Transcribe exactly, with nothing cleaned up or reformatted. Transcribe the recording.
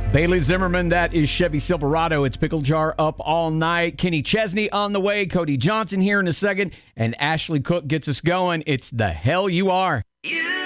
Bailey Zimmerman, that is Chevy Silverado. It's Pickle Jar up all night. Kenny Chesney on the way. Cody Johnson here in a second. And Ashley Cook gets us going. It's The Hell You Are. You